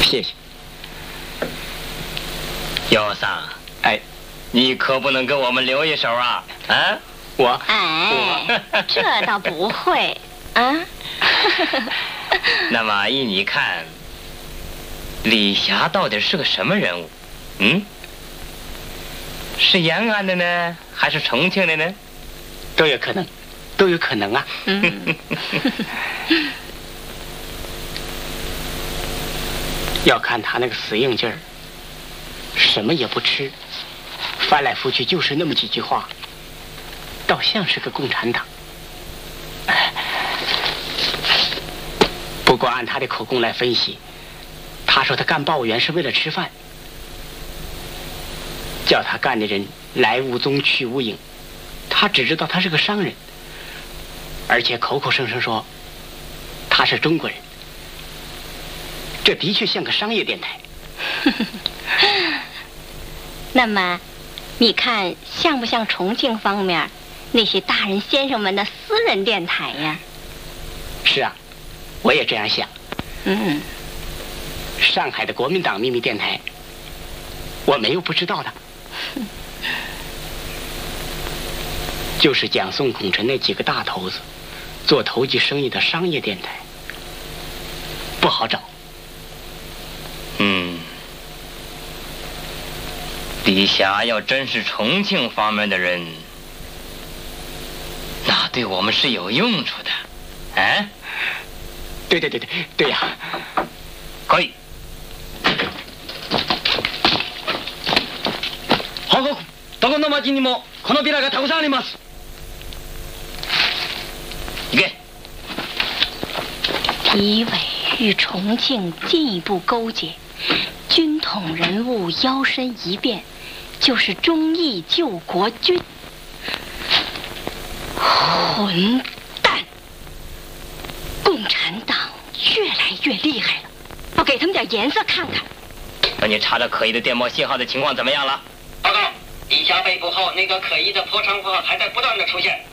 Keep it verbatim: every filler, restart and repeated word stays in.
谢谢。 姚桑， 哎， 你可不能给我们留一手啊！啊， 我哎，这倒不会啊。 那么依你看，李霞到底是个什么人物？嗯，是延安的呢，还是重庆的呢？ 都有可能，都有可能啊。 嗯。 要看他那个死硬劲儿，什么也不吃，翻来覆去就是那么几句话，倒像是个共产党。不过按他的口供来分析，他说他干报务员是为了吃饭，叫他干的人来无踪去无影，他只知道他是个商人，而且口口声声说他是中国人。这的确像个商业电台。 那么，你看像不像重庆方面那些大人先生们的私人电台呀？ 是啊，我也这样想。 嗯， 上海的国民党秘密电台，我没有不知道的。就是蒋宋孔陈那几个大头子做投机生意的商业电台，不好找。 嗯，李霞要真是重庆方面的人，那对我们是有用处的，啊？ 对对对对对呀、啊， 可以。 報告、どこの町にもこのビラがたくさんあります。 行け。 敌伪与重庆进一步勾结。军统人物摇身一变，就是忠义救国军。混蛋！共产党越来越厉害了，要给他们点颜色看看。 那你查到可疑的电波信号的情况怎么样了？ 报告，李霞被捕后，那个可疑的破窗符号还在不断的出现。